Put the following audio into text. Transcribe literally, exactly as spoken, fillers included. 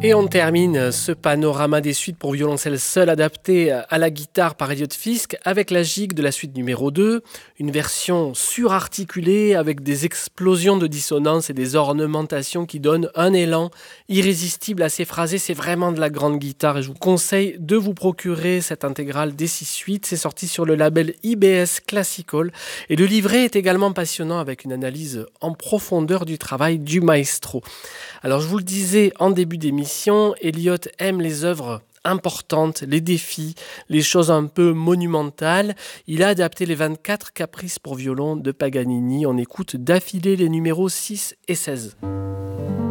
Et on termine ce panorama des suites pour violoncelle seul adapté à la guitare par Elliott Fisk avec la gigue de la suite numéro deux, une version surarticulée avec des explosions de dissonance et des ornementations qui donnent un élan irrésistible à ces phrasés. C'est vraiment de la grande guitare et je vous conseille de vous procurer cette intégrale des six suites. C'est sorti sur le label I B S Classical et le livret est également passionnant avec une analyse en profondeur du travail du maestro. Alors je vous le disais en début d'émission, Elliott aime les œuvres importantes, les défis, les choses un peu monumentales. Il a adapté les vingt-quatre caprices pour violon de Paganini. On écoute d'affilée les numéros six et seize.